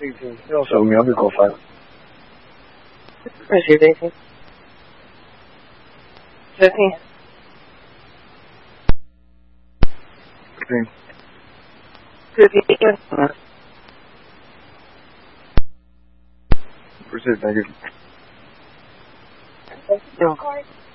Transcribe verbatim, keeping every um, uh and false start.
eighteen. So me, I'll be call five. Received eighteen. fifteen. fifteen. fifteen. Proceed, thank you. No.